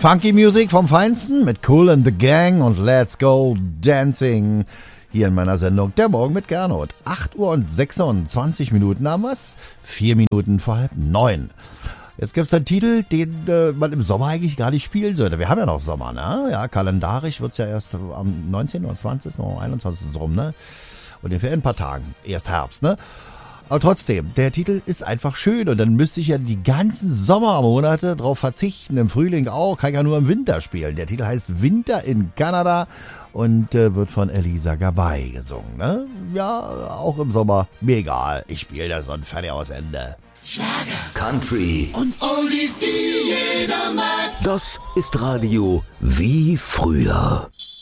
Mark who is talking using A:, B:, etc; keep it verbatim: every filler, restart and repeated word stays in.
A: Funky Music vom Feinsten mit Kool and the Gang und Let's Go Dancing. Hier in meiner Sendung Der Morgen mit Gernot. acht Uhr und sechsundzwanzig Minuten haben wir's. Vier Minuten vor halb neun. Jetzt gibt's einen Titel, den äh, man im Sommer eigentlich gar nicht spielen sollte. Wir haben ja noch Sommer, ne? Ja, kalendarisch wird's ja erst am neunzehnten oder zwanzigsten oder einundzwanzigsten so rum, ne? Und in ein paar Tagen. Erst Herbst, ne? Aber trotzdem, der Titel ist einfach schön und dann müsste ich ja die ganzen Sommermonate drauf verzichten. Im Frühling auch, kann ich ja nur im Winter spielen. Der Titel heißt Winter in Kanada und äh, wird von Elisa Gabay gesungen, ne? Ja, auch im Sommer, mir egal. Ich spiele das und fertig aus Ende.
B: Schlager, Country und Oldies, die jeder mag.
C: Das ist Radio wie früher.